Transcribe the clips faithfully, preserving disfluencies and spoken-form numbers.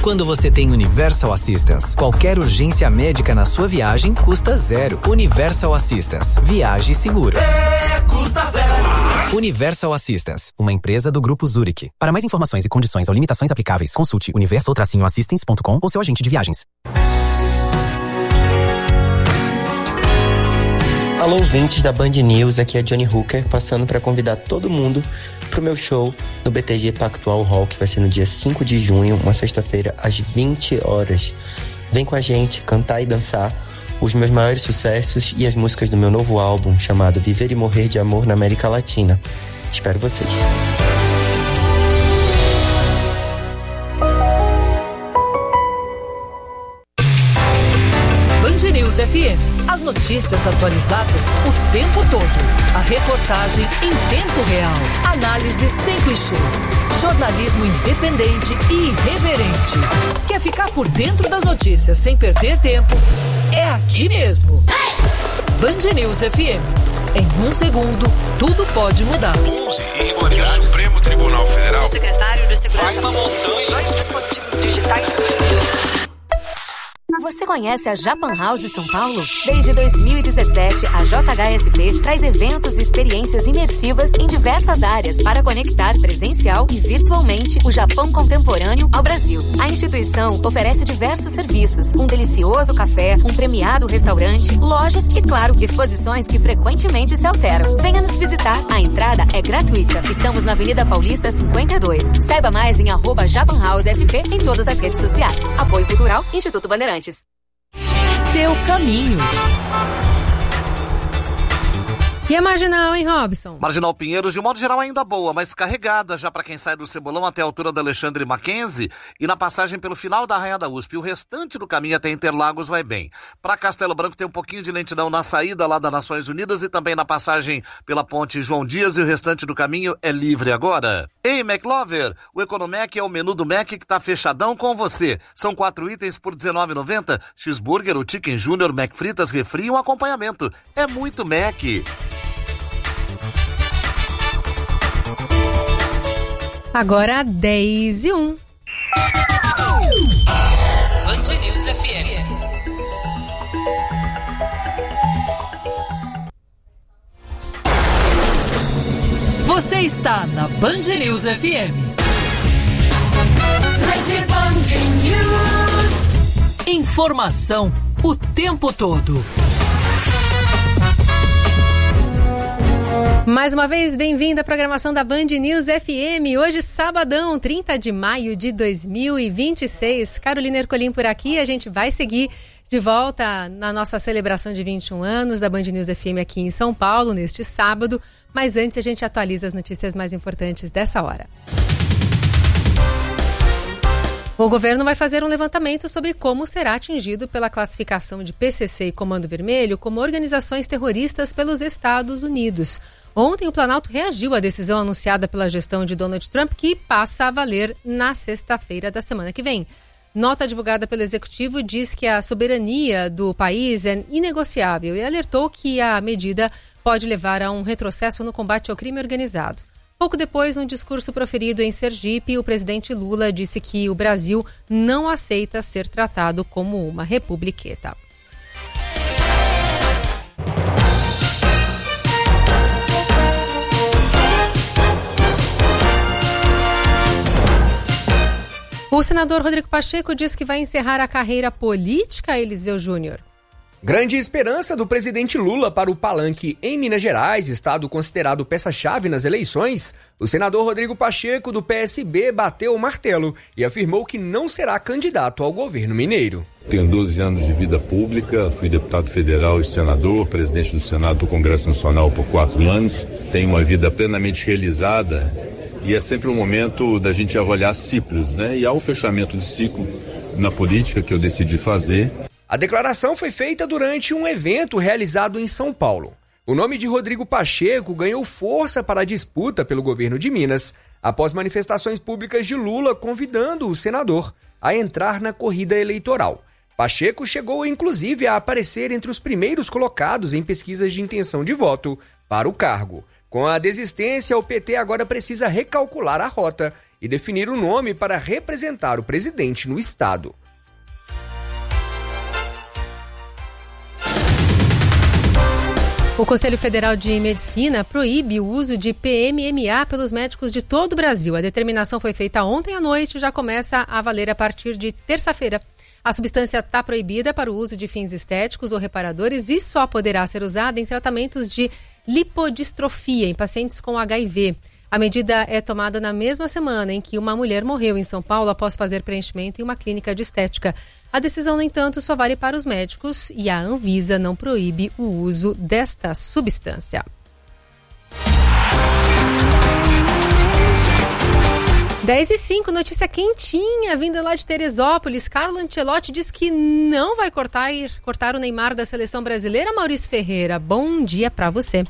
Quando você tem Universal Assistance, qualquer urgência médica na sua viagem custa zero. Universal Assistance. Viaje seguro. É, custa zero. Universal Assistance, uma empresa do Grupo Zurich. Para mais informações e condições ou limitações aplicáveis, consulte universal assistance ponto com ou seu agente de viagens. Alô, ouvintes da Band News, aqui é Johnny Hooker, passando para convidar todo mundo pro meu show no B T G Pactual Hall, que vai ser no dia cinco de junho, uma sexta-feira, às vinte horas. Vem com a gente cantar e dançar os meus maiores sucessos e as músicas do meu novo álbum, chamado Viver e Morrer de Amor na América Latina. Espero vocês. Band News F M. As notícias atualizadas o tempo todo. A reportagem em tempo real. Análise sem clichês. Jornalismo independente e irreverente. Quer ficar por dentro das notícias sem perder tempo? É aqui mesmo. Band News F M. Em um segundo, tudo pode mudar. onze irregularidades. O Supremo Tribunal Federal. O secretário de Segurança. Vai uma montanha. Dois dispositivos digitais. Você conhece a Japan House São Paulo? Desde dois mil e dezessete, a J H S P traz eventos e experiências imersivas em diversas áreas para conectar presencial e virtualmente o Japão contemporâneo ao Brasil. A instituição oferece diversos serviços, um delicioso café, um premiado restaurante, lojas e, claro, exposições que frequentemente se alteram. Venha nos visitar. A entrada é gratuita. Estamos na Avenida Paulista cinquenta e dois. Saiba mais em arroba Japan House S P em todas as redes sociais. Apoio Cultural, Instituto Bandeirantes. Seu caminho. E a Marginal, hein, Robson? Marginal Pinheiros, de um modo geral, ainda boa, mas carregada já para quem sai do Cebolão até a altura da Alexandre Mackenzie e na passagem pelo final da Rainha da U S P. O restante do caminho até Interlagos vai bem. Para Castelo Branco tem um pouquinho de lentidão na saída lá das Nações Unidas e também na passagem pela ponte João Dias, e o restante do caminho é livre agora. Ei, McLover, o Economec é o menu do Mac que tá fechadão com você. São quatro itens por dezenove reais e noventa centavos. Cheeseburger, o Chicken Júnior, Mac Fritas, refri e um acompanhamento. É muito Mac. Agora dez e um. Band News F M. Você está na Band News F M. Rede Band News. Informação o tempo todo. Mais uma vez, bem-vindo à programação da Band News F M. Hoje, sabadão, trinta de maio de dois mil e vinte e seis. Carolina Ercolim por aqui. A gente vai seguir de volta na nossa celebração de vinte e um anos da Band News F M aqui em São Paulo, neste sábado. Mas antes, a gente atualiza as notícias mais importantes dessa hora. O governo vai fazer um levantamento sobre como será atingido pela classificação de P C C e Comando Vermelho como organizações terroristas pelos Estados Unidos. Ontem, o Planalto reagiu à decisão anunciada pela gestão de Donald Trump, que passa a valer na sexta-feira da semana que vem. Nota divulgada pelo Executivo diz que a soberania do país é inegociável e alertou que a medida pode levar a um retrocesso no combate ao crime organizado. Pouco depois, num discurso proferido em Sergipe, o presidente Lula disse que o Brasil não aceita ser tratado como uma republiqueta. O senador Rodrigo Pacheco diz que vai encerrar a carreira política, Eliseu Júnior. Grande esperança do presidente Lula para o palanque em Minas Gerais, estado considerado peça-chave nas eleições, o senador Rodrigo Pacheco, do P S B, bateu o martelo e afirmou que não será candidato ao governo mineiro. Tenho doze anos de vida pública, fui deputado federal e senador, presidente do Senado do Congresso Nacional por quatro anos. Tenho uma vida plenamente realizada e é sempre um momento da gente avaliar ciclos, né? E há o fechamento de ciclo na política que eu decidi fazer. A declaração foi feita durante um evento realizado em São Paulo. O nome de Rodrigo Pacheco ganhou força para a disputa pelo governo de Minas, após manifestações públicas de Lula convidando o senador a entrar na corrida eleitoral. Pacheco chegou, inclusive, a aparecer entre os primeiros colocados em pesquisas de intenção de voto para o cargo. Com a desistência, o P T agora precisa recalcular a rota e definir o nome para representar o presidente no estado. O Conselho Federal de Medicina proíbe o uso de P M M A pelos médicos de todo o Brasil. A determinação foi feita ontem à noite e já começa a valer a partir de terça-feira. A substância está proibida para o uso de fins estéticos ou reparadores e só poderá ser usada em tratamentos de lipodistrofia em pacientes com H I V. A medida é tomada na mesma semana em que uma mulher morreu em São Paulo após fazer preenchimento em uma clínica de estética. A decisão, no entanto, só vale para os médicos e a Anvisa não proíbe o uso desta substância. dez e cinco, notícia quentinha, vinda lá de Teresópolis. Carlo Ancelotti diz que não vai cortar, cortar o Neymar da seleção brasileira. Maurício Ferreira, bom dia para você.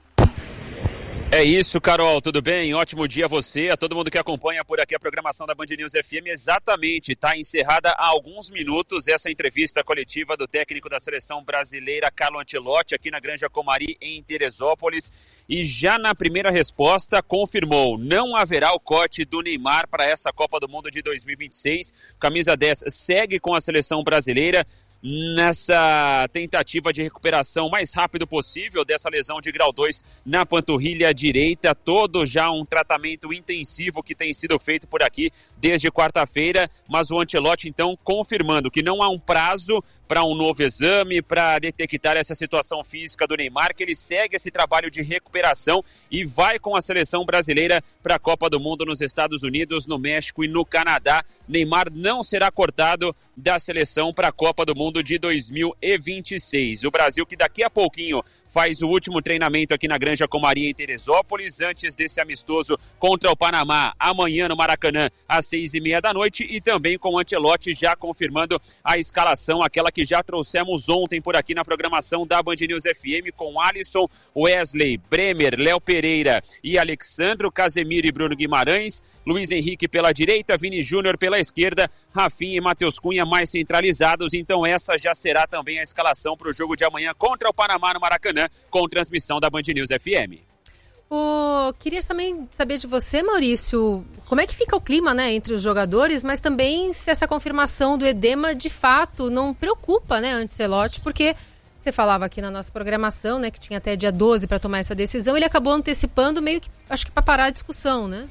É isso, Carol, tudo bem? Ótimo dia a você, a todo mundo que acompanha por aqui a programação da Band News F M. Exatamente, está encerrada há alguns minutos essa entrevista coletiva do técnico da seleção brasileira, Carlo Ancelotti, aqui na Granja Comari, em Teresópolis. E já na primeira resposta confirmou, não haverá o corte do Neymar para essa Copa do Mundo de dois mil e vinte e seis. Camisa dez segue com a seleção brasileira nessa tentativa de recuperação mais rápido possível dessa lesão de grau dois na panturrilha direita, todo já um tratamento intensivo que tem sido feito por aqui desde quarta-feira, mas o Ancelotti então confirmando que não há um prazo para um novo exame, para detectar essa situação física do Neymar, que ele segue esse trabalho de recuperação e vai com a seleção brasileira para a Copa do Mundo nos Estados Unidos, no México e no Canadá. Neymar não será cortado da seleção para a Copa do Mundo de dois mil e vinte e seis. O Brasil que daqui a pouquinho faz o último treinamento aqui na Granja Comari em Teresópolis, antes desse amistoso contra o Panamá, amanhã no Maracanã, às seis e meia da noite, e também com o Ancelotti já confirmando a escalação, aquela que já trouxemos ontem por aqui na programação da Band News F M, com Alisson, Wesley, Bremer, Léo Pereira e Alexandro, Casemiro e Bruno Guimarães, Luiz Henrique pela direita, Vini Júnior pela esquerda, Rafinha e Matheus Cunha mais centralizados. Então essa já será também a escalação para o jogo de amanhã contra o Panamá no Maracanã, com transmissão da Band News F M. Oh, queria também saber de você, Maurício, como é que fica o clima, né, entre os jogadores, mas também se essa confirmação do edema de fato não preocupa, né, Ancelotti, porque você falava aqui na nossa programação, né, que tinha até dia doze para tomar essa decisão, ele acabou antecipando meio que, acho que para parar a discussão, né?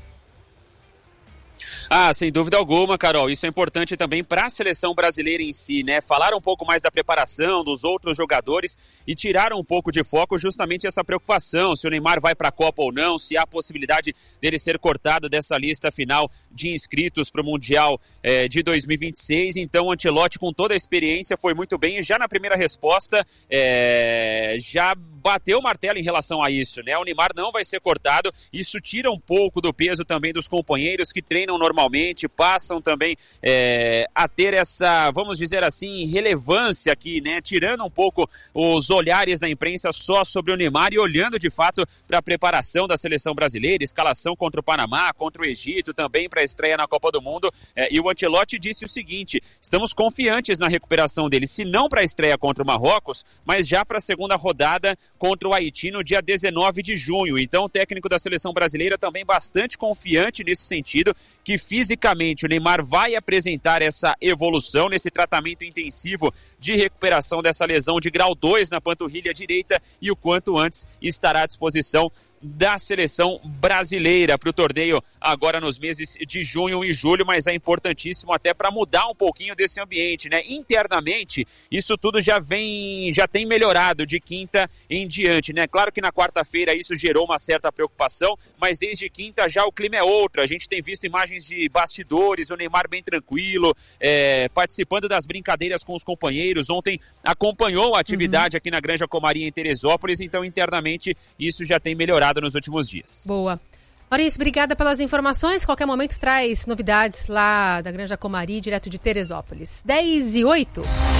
Ah, sem dúvida alguma, Carol, isso é importante também para a seleção brasileira em si, né? Falar um pouco mais da preparação dos outros jogadores e tirar um pouco de foco justamente essa preocupação, se o Neymar vai para a Copa ou não, se há possibilidade dele ser cortado dessa lista final de inscritos para o Mundial eh, de dois mil e vinte e seis. Então o Ancelotti, com toda a experiência, foi muito bem e já na primeira resposta eh, já bateu o martelo em relação a isso, né? O Neymar não vai ser cortado, isso tira um pouco do peso também dos companheiros que treinam normalmente, passam também é, a ter essa, vamos dizer assim, relevância aqui, né? Tirando um pouco os olhares da imprensa só sobre o Neymar e olhando de fato para a preparação da seleção brasileira, escalação contra o Panamá, contra o Egito, também para a estreia na Copa do Mundo. É, e o Ancelotti disse o seguinte: estamos confiantes na recuperação dele, se não para a estreia contra o Marrocos, mas já para a segunda rodada contra o Haiti no dia dezenove de junho. Então o técnico da seleção brasileira também bastante confiante nesse sentido, que fisicamente o Neymar vai apresentar essa evolução nesse tratamento intensivo de recuperação dessa lesão de grau dois na panturrilha direita e o quanto antes estará à disposição da seleção brasileira para o torneio agora nos meses de junho e julho, mas é importantíssimo até para mudar um pouquinho desse ambiente, né? Internamente, isso tudo já vem, já tem melhorado de quinta em diante, né? Claro que na quarta-feira isso gerou uma certa preocupação, mas desde quinta já o clima é outro. A gente tem visto imagens de bastidores, o Neymar bem tranquilo, é, participando das brincadeiras com os companheiros. Ontem acompanhou a atividade uhum. aqui na Granja Comari em Teresópolis, então internamente isso já tem melhorado nos últimos dias. Boa. Maurício, obrigada pelas informações. Qualquer momento traz novidades lá da Granja Comari, direto de Teresópolis. dez e oito.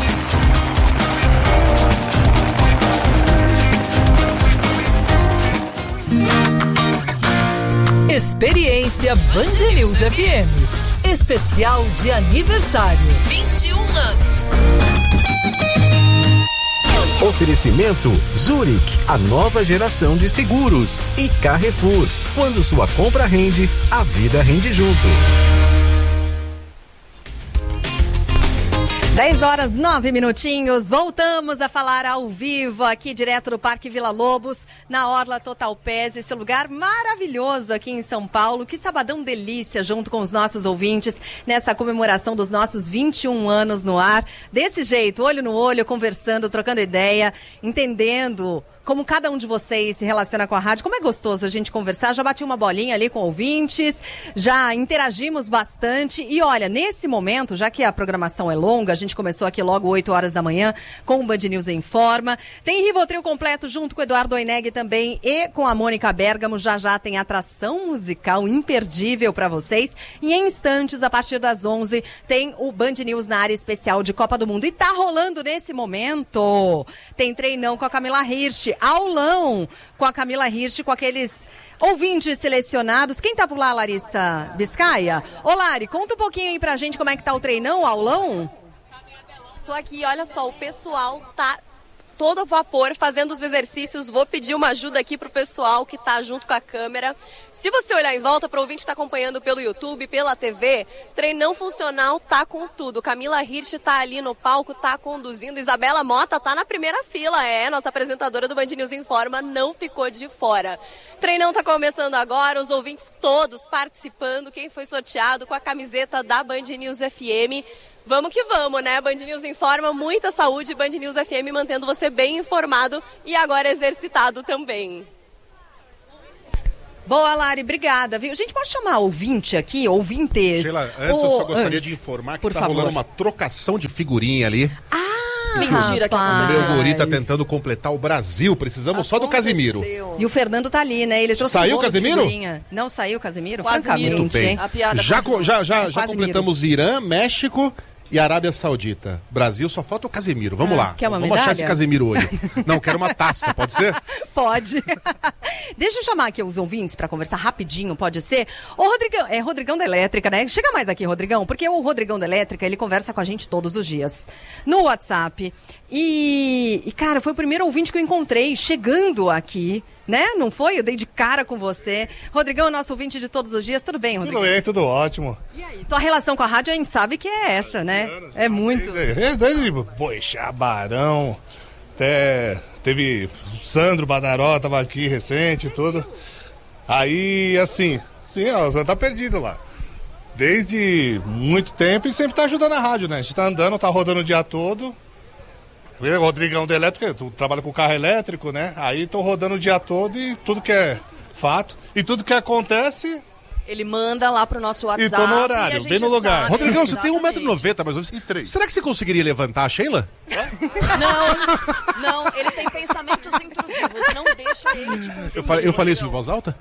Experiência Band News F M. Especial de aniversário. vinte e um anos. Oferecimento Zurich, a nova geração de seguros. E Carrefour, quando sua compra rende, a vida rende junto. dez horas, nove minutinhos, voltamos a falar ao vivo aqui direto do Parque Vila Lobos, na Orla Total Pés, esse lugar maravilhoso aqui em São Paulo. Que sabadão delícia junto com os nossos ouvintes nessa comemoração dos nossos vinte e um anos no ar. Desse jeito, olho no olho, conversando, trocando ideia, entendendo como cada um de vocês se relaciona com a rádio. Como é gostoso a gente conversar. Já bati uma bolinha ali com ouvintes, já interagimos bastante. E olha, nesse momento, já que a programação é longa, a gente começou aqui logo oito horas da manhã com o Band News em Forma. Tem Rivotril completo junto com o Eduardo Oineg também e com a Mônica Bergamo. Já já tem atração musical imperdível para vocês. E em instantes, a partir das onze, tem o Band News na área especial de Copa do Mundo. E tá rolando nesse momento. Tem treinão com a Camila Hirsch. Aulão com a Camila Hirsch, com aqueles ouvintes selecionados. Quem tá por lá, Larissa Biscaia? Ô, Lari, conta um pouquinho aí pra gente como é que tá o treinão, o aulão. Tô aqui, olha só, o pessoal tá todo vapor fazendo os exercícios. Vou pedir uma ajuda aqui pro pessoal que tá junto com a câmera. Se você olhar em volta, pro ouvinte que tá acompanhando pelo YouTube, pela T V, treinão funcional tá com tudo. Camila Hirsch tá ali no palco, tá conduzindo. Isabela Mota tá na primeira fila, é, nossa apresentadora do Band News Informa não ficou de fora. Treinão tá começando agora, os ouvintes todos participando. Quem foi sorteado com a camiseta da Band News F M. Vamos que vamos, né? Band News Informa, muita saúde, Band News F M mantendo você bem informado e agora exercitado também. Boa, Lari, obrigada. Viu? A gente pode chamar ouvinte aqui, ouvintes? Sheila, antes ou... eu só gostaria antes, de informar que por tá favor. rolando uma trocação de figurinha ali. Ah, mentira que aconteceu. O meu guri tá tentando completar o Brasil, precisamos só do Casimiro. E o Fernando tá ali, né? Ele trouxe Saiu um o Casimiro? Não saiu o Casimiro? Quase Francamente, Muito bem. hein? A piada já, co- já, já, já Quase completamos Irã, México e Arábia Saudita. Brasil, só falta o Casemiro. Vamos Ah, lá. quer uma Vamos medalha? achar esse Casemiro hoje. Não, quero uma taça, pode ser? Pode. Deixa eu chamar aqui os ouvintes para conversar rapidinho, pode ser? Ô, Rodrigão, é Rodrigão da Elétrica, né? Chega mais aqui, Rodrigão, porque o Rodrigão da Elétrica, ele conversa com a gente todos os dias no WhatsApp. E, e, cara, foi o primeiro ouvinte que eu encontrei chegando aqui, né? Não foi? Eu dei de cara com você. Rodrigão é nosso ouvinte de todos os dias. Tudo bem, Rodrigão? Tudo bem, tudo ótimo. E aí? Tua relação com a rádio a gente sabe que é essa, né? É muito. Desde, desde Boixá, Barão, até teve o Sandro Badaró, tava aqui recente e tudo. Aí, assim, sim, ó, o Sandro tá perdido lá. Desde muito tempo e sempre tá ajudando a rádio, né? A gente tá andando, tá rodando o dia todo. O Rodrigão da Elétrica, tu trabalha com carro elétrico, né? Aí tô rodando o dia todo e tudo que é fato. E tudo que acontece... Ele manda lá pro nosso WhatsApp. E tô no horário, e a gente bem no lugar. sabe, Rodrigão, você tem um exatamente. metro e noventa, mais ou menos. E três. Será que você conseguiria levantar a Sheila? Não, não, ele tem pensamentos intrusivos, não deixa ele te confundir. Eu falei, eu falei isso em voz alta?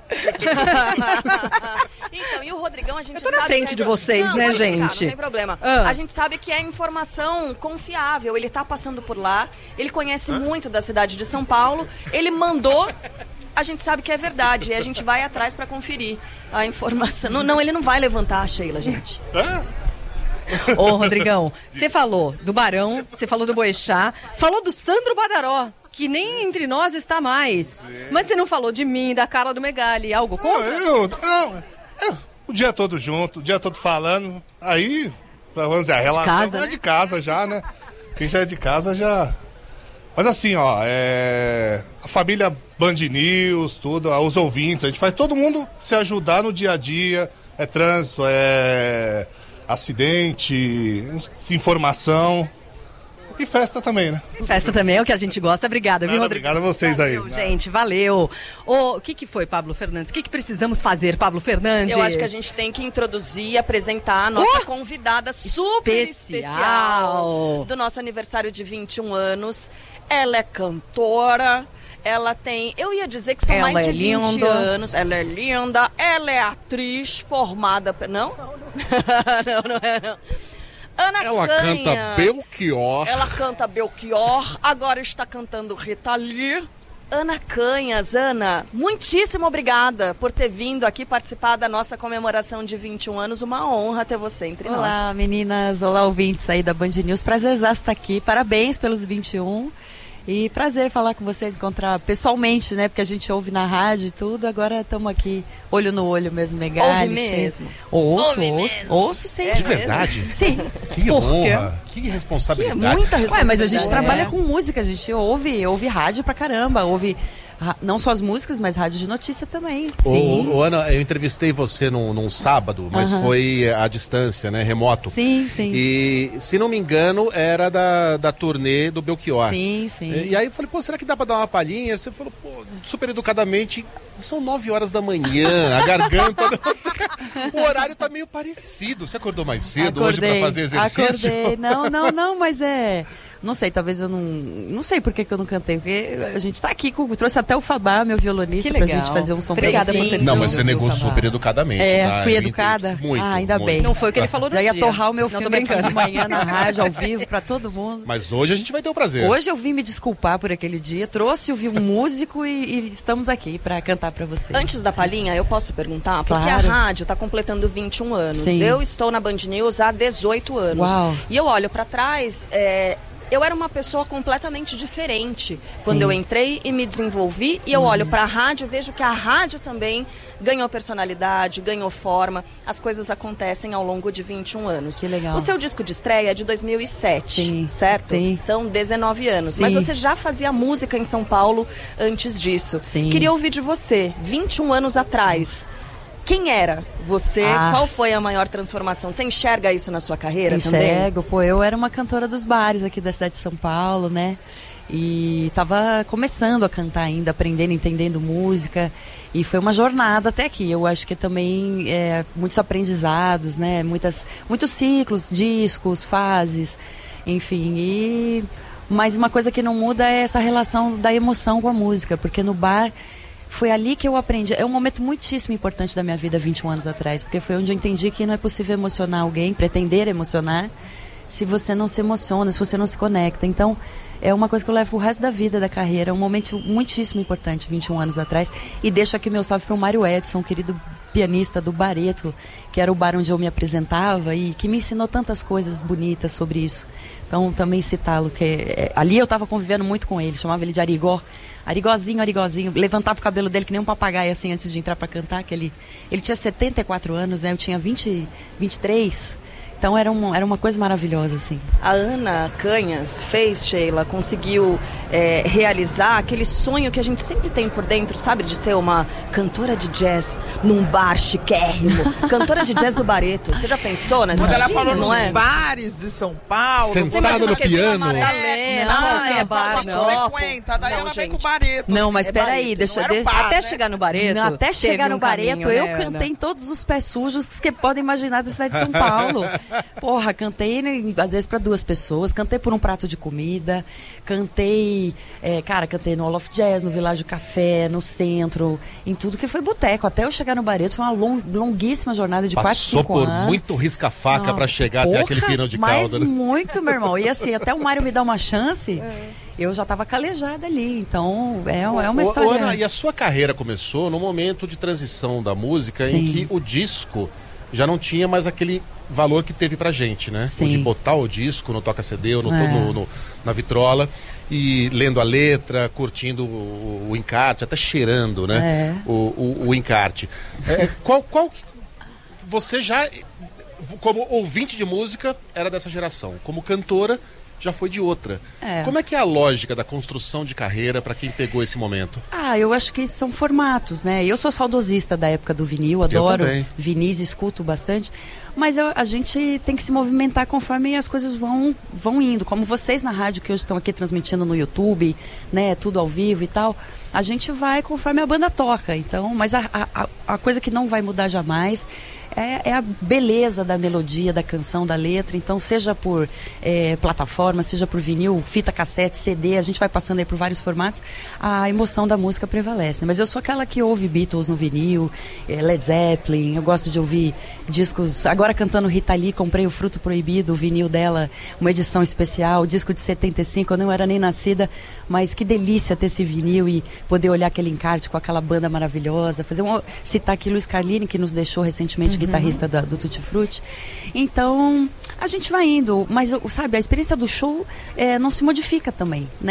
Então, e o Rodrigão, a gente Eu tô na sabe frente que é de vocês, não, né, pode ficar, gente? Não tem problema. Ah. A gente sabe que é informação confiável, ele tá passando por lá, ele conhece muito da cidade de São Paulo, ele mandou... A gente sabe que é verdade, e a gente vai atrás pra conferir a informação. Não, não, ele não vai levantar a Sheila, gente. Ô, Rodrigão, você falou do Barão, você falou do Boechat, falou do Sandro Badaró, que nem entre nós está mais. Mas você não falou de mim, da Carla do Megali, algo contra? Eu, não, eu, o dia todo junto, o dia todo falando. Aí, vamos dizer, a relação casa, é né? de casa já, né? Quem já é de casa já... Mas assim, ó, é... a família Band News, tudo, os ouvintes, a gente faz todo mundo se ajudar no dia a dia. É trânsito, é acidente, informação. E festa também, né? Festa também é o que a gente gosta. Obrigada, viu, Nada, Rodrigo? obrigado a vocês aí. Valeu, gente, valeu. O que, que foi, Pablo Fernandes? O que, que precisamos fazer, Pablo Fernandes? Eu acho que a gente tem que introduzir e apresentar a nossa Oh! convidada super Especial. especial do nosso aniversário de vinte e um anos. Ela é cantora, ela tem, eu ia dizer que são Ela mais de é vinte linda. anos. Ela é linda, ela é atriz formada... pe- Não? não, não é não. Ana Ela Canhas. canta Belchior. Ela canta Belchior, agora está cantando Rita Lee. Ana Canhas, Ana, muitíssimo obrigada por ter vindo aqui participar da nossa comemoração de vinte e um anos. Uma honra ter você entre nós. Olá, meninas. Olá, ouvintes aí da Band News. Prazerzaço estar aqui. Parabéns pelos vinte e um. E prazer falar com vocês, encontrar pessoalmente, né? Porque a gente ouve na rádio e tudo, agora estamos aqui, olho no olho mesmo, legal. Ouve mesmo? Ouço, Ouve ouço, mesmo. ouço sim. De verdade? Sim. Que honra, que responsabilidade. Que é muita responsabilidade. Ué, mas a gente É. trabalha com música, a gente ouve, ouve rádio pra caramba, ouve ra- não só as músicas, mas rádio de notícia também. Sim. Ô, ô, Ana, eu entrevistei você num, num sábado, mas Aham. foi à distância, né? Remoto. Sim, sim. E, se não me engano, era da, da turnê do Belchior. Sim, sim. E, e aí eu falei, pô, será que dá pra dar uma palhinha? Você falou, pô, super educadamente, são nove horas da manhã, a garganta... o horário tá meio parecido. Você acordou mais cedo hoje pra fazer exercício? Acordei. Não, não, não, mas é... Não sei, talvez eu não... Não sei por que, que eu não cantei, porque a gente tá aqui, com, trouxe até o Fabá, meu violonista, Que pra legal. gente fazer um som Obrigada pra por vocês. ter Não, mas você negou super educadamente. É, tá? fui Eu educada? entendi. Muito, ah, ainda muito. bem. Não foi o que ele falou no Já ia dia. torrar o meu Não, filme tô brincando. aqui de manhã na rádio, ao vivo, pra todo mundo. Mas hoje a gente vai ter o prazer. Hoje eu vim me desculpar por aquele dia, trouxe o um músico e, e estamos aqui pra cantar pra vocês. Antes da palhinha, eu posso perguntar? Porque Claro. a rádio está completando vinte e um anos. Sim. Eu estou na Band News há dezoito anos. Uau. E eu olho para trás, é, eu era uma pessoa completamente diferente quando Sim. eu entrei e me desenvolvi. E eu Uhum. olho para a rádio e vejo que a rádio também ganhou personalidade, ganhou forma. As coisas acontecem ao longo de vinte e um anos. Que legal. O seu disco de estreia é de dois mil e sete, Sim. certo? Sim. São dezenove anos. Sim. Mas você já fazia música em São Paulo antes disso. Sim. Queria ouvir de você, vinte e um anos atrás. Quem era você? Ah. Qual foi a maior transformação? Você enxerga isso na sua carreira também? Enxergo, pô, eu era uma cantora dos bares aqui da cidade de São Paulo, né? E tava começando a cantar ainda, aprendendo, entendendo música. E foi uma jornada até aqui. Eu acho que também é, muitos aprendizados, né? Muitas, muitos ciclos, discos, fases, enfim. E... Mas uma coisa que não muda é essa relação da emoção com a música, porque no bar... Foi ali que eu aprendi. É um momento muitíssimo importante da minha vida, vinte e um anos atrás, porque foi onde eu entendi que não é possível emocionar alguém, pretender emocionar, se você não se emociona, se você não se conecta. Então, é uma coisa que eu levo pro resto da vida, da carreira. É um momento muitíssimo importante, vinte e um anos atrás. E deixo aqui meu salve para o Mário Edson, um querido pianista do Bareto, que era o bar onde eu me apresentava e que me ensinou tantas coisas bonitas sobre isso. Então, também citá-lo, que é, ali eu estava convivendo muito com ele, chamava ele de Arigó. Arigozinho, Arigozinho, levantava o cabelo dele que nem um papagaio assim antes de entrar para cantar, que ele, ele tinha setenta e quatro anos, né? Eu tinha vinte, vinte e três, então era, um, era uma coisa maravilhosa, assim. A Ana Canhas fez, Sheila, conseguiu é, realizar aquele sonho que a gente sempre tem por dentro, sabe? De ser uma cantora de jazz num bar chiquérrimo, cantora de jazz do Bareto. Você já pensou nessa? Quando ela falou não nos é? bares de São Paulo, sentada no piano. Madalena, não, ah, é é bar, não. Frequenta, daí Não, ela vem gente. com o Bareto. Não, mas É peraí, Bareto, deixa não era eu... um bar, Até né? chegar no Bareto. Não, até teve chegar no um Bareto, caminho, eu né, cantei Ana? em todos os pés sujos que você pode imaginar da cidade de São Paulo. Porra, cantei né, às vezes para duas pessoas, cantei por um prato de comida, cantei, é, cara, cantei no Hall of Jazz, no Világio Café, no centro, em tudo que foi boteco. Até eu chegar no Bareto foi uma long, longuíssima jornada de quatro, Passou cinco por anos. muito risca-faca Não, para chegar até porra, aquele pirão de mas calda. Né? muito, meu irmão. E assim, até o Mário me dar uma chance, eu já estava calejada ali. Então, é, é uma Ô, história... ô, Ana, e a sua carreira começou no momento de transição da música em Sim. que o disco já não tinha mais aquele valor que teve pra gente, né? Sim. O de botar o disco no toca-C D ou no, É. no- no- na vitrola e lendo a letra, curtindo o, o encarte, até cheirando, né? É. O, o- o encarte. É, qual, qual que- você já, como ouvinte de música, era dessa geração. Como cantora, já foi de outra. É. Como é que é a lógica da construção de carreira para quem pegou esse momento? Ah, eu acho que são formatos, né? Eu sou saudosista da época do vinil, adoro também. vinis, escuto bastante. Mas eu- a gente tem que se movimentar conforme as coisas vão, vão indo. Como vocês na rádio, que hoje estão aqui transmitindo no YouTube, né? Tudo ao vivo e tal. A gente vai conforme a banda toca. Então, mas a, a, a coisa que não vai mudar jamais é, é a beleza da melodia, da canção, da letra. Então, seja por é, plataforma, seja por vinil, fita cassete, C D, a gente vai passando aí por vários formatos, a emoção da música prevalece. Né? Mas eu sou aquela que ouve Beatles no vinil, é, Led Zeppelin, eu gosto de ouvir discos. Agora cantando Rita Lee, comprei o Fruto Proibido, o vinil dela, uma edição especial, disco de setenta e cinco, eu não era nem nascida, mas que delícia ter esse vinil e poder olhar aquele encarte com aquela banda maravilhosa, fazer um, citar aqui Luiz Carlini, que nos deixou recentemente, Uhum. guitarrista da, do Tutti Frutti. Então, a gente vai indo, mas sabe, a experiência do show é, não se modifica também, né?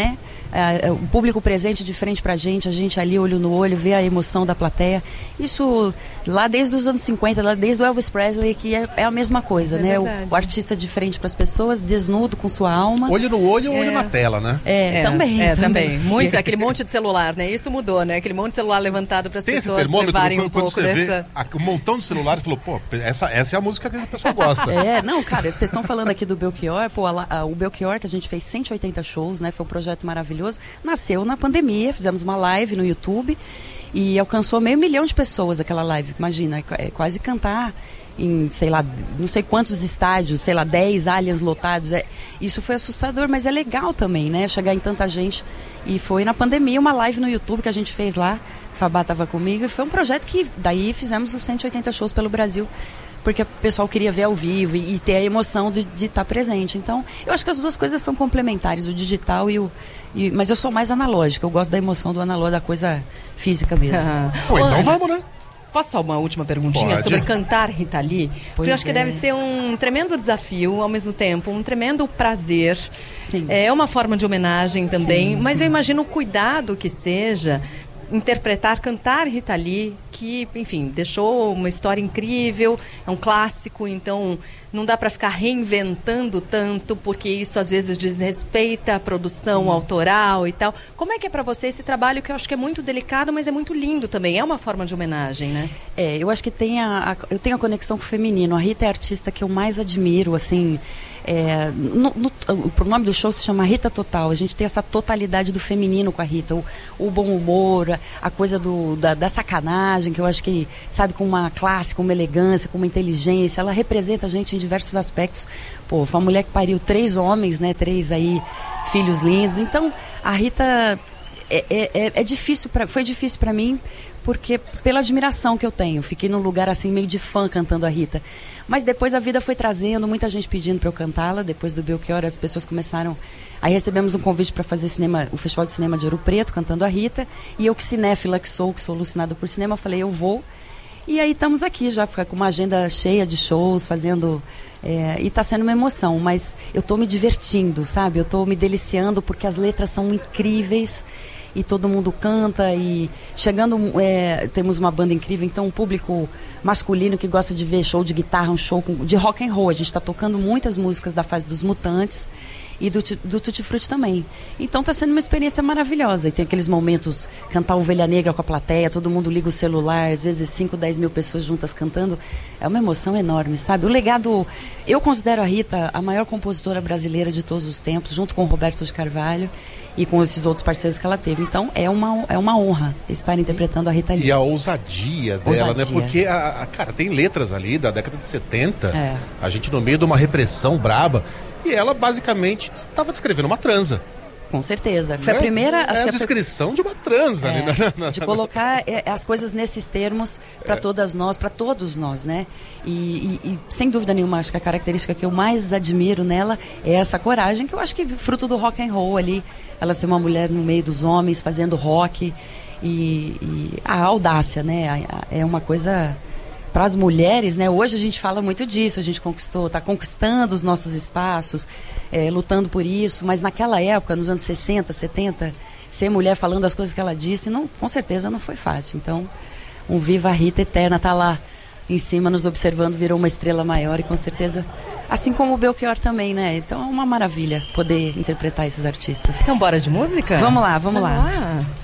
é, o público presente de frente pra gente, a gente ali olho no olho, vê a emoção da plateia. Isso lá desde os anos cinquenta, lá desde o Elvis Presley, que é, é a mesma coisa, é né? O, o artista de frente pras pessoas, desnudo com sua alma. Olho no olho e É. olho na tela, né? É, É, também. É, também. também. Muito, aquele monte de celular, né? Isso mudou, né? Aquele monte de celular levantado para as Tem esse pessoas termômetro, levarem quando, um quando pouco você dessa... vê a- um montão de celulares, falou, pô, essa, essa é a música que a pessoa gosta. É, não, cara, vocês estão falando aqui do Belchior, pô, a, a, o Belchior, que a gente fez cento e oitenta shows, né? Foi um projeto maravilhoso. Nasceu na pandemia, fizemos uma live no YouTube e alcançou meio milhão de pessoas aquela live. Imagina, é, é quase cantar em, sei lá, não sei quantos estádios, sei lá, dez aliens lotados. É, isso foi assustador, mas é legal também, né? Chegar em tanta gente. E foi na pandemia uma live no YouTube que a gente fez lá. Fabá estava comigo e foi um projeto que daí fizemos os cento e oitenta shows pelo Brasil, porque o pessoal queria ver ao vivo e, e ter a emoção de estar presente. Então, eu acho que as duas coisas são complementares, o digital e o... E, mas eu sou mais analógica, eu gosto da emoção do analógico, da coisa física mesmo. Pô, então vamos, né? Posso só uma última perguntinha Pode. sobre cantar Rita Lee? Porque eu acho que é. deve ser um tremendo desafio, ao mesmo tempo, um tremendo prazer. Sim. É uma forma de homenagem também, Sim, mas sim. eu imagino o cuidado que seja interpretar, cantar Rita Lee, que, enfim, deixou uma história incrível, é um clássico, então não dá para ficar reinventando tanto, porque isso às vezes desrespeita a produção Sim. autoral e tal. Como é que é para você esse trabalho, que eu acho que é muito delicado, mas é muito lindo também, é uma forma de homenagem, né? É, eu acho que tem a, a, eu tenho a conexão com o feminino. A Rita é a artista que eu mais admiro, assim. É, no, no, o nome do show se chama Rita Total. A gente tem essa totalidade do feminino com a Rita, o, o bom humor, a, a coisa do, da, da sacanagem, que eu acho que, sabe, com uma classe, com uma elegância, com uma inteligência. Ela representa a gente em diversos aspectos. Pô, foi uma mulher que pariu três homens, né? Três aí filhos lindos. Então, a Rita é, é, é difícil pra, foi difícil para mim, porque pela admiração que eu tenho. Fiquei num lugar assim meio de fã cantando a Rita. Mas depois a vida foi trazendo, muita gente pedindo para eu cantá-la. Depois do Belchior, as pessoas começaram... Aí recebemos um convite para fazer cinema, o Festival de Cinema de Ouro Preto, cantando a Rita. E eu, que cinéfila que sou, que sou alucinada por cinema, falei, eu vou. E aí estamos aqui já, com uma agenda cheia de shows, fazendo... É, e está sendo uma emoção, mas eu estou me divertindo, sabe? Eu estou me deliciando porque as letras são incríveis e todo mundo canta e chegando, é, temos uma banda incrível, então um público masculino que gosta de ver show de guitarra, um show com, de rock and roll. A gente está tocando muitas músicas da fase dos Mutantes e do, do Tutti Frutti também. Então está sendo uma experiência maravilhosa. E tem aqueles momentos, cantar Ovelha Negra com a plateia, todo mundo liga o celular, às vezes cinco, dez mil pessoas juntas cantando. É uma emoção enorme, sabe? O legado, eu considero a Rita a maior compositora brasileira de todos os tempos, junto com o Roberto de Carvalho e com esses outros parceiros que ela teve. Então é uma, é uma honra estar interpretando a Rita Lee. E a ousadia dela, Ousadia. né? Porque, a, a- cara, tem letras ali da década de setenta, É. a gente no meio de uma repressão braba, e ela basicamente estava descrevendo uma transa. Com certeza. Foi Né? a primeira... É acho a que a pri- descrição de uma transa. É, ali na- na- de colocar é, as coisas nesses termos para todas nós, para todos nós, né? E, e- e, sem dúvida nenhuma, acho que a característica que eu mais admiro nela é essa coragem, que eu acho que é fruto do rock and roll ali, ela ser uma mulher no meio dos homens, fazendo rock, e, e a audácia, né? A- a- É uma coisa... Para as mulheres, né? Hoje a gente fala muito disso, a gente conquistou, está conquistando os nossos espaços, é, lutando por isso, mas naquela época, nos anos sessenta, setenta, ser mulher falando as coisas que ela disse, não, com certeza não foi fácil. Então, um Viva a Rita eterna está lá em cima nos observando, virou uma estrela maior e com certeza, assim como o Belchior também, né? Então é uma maravilha poder interpretar esses artistas. Então bora de música? Vamos lá, vamos, Vamos lá. lá.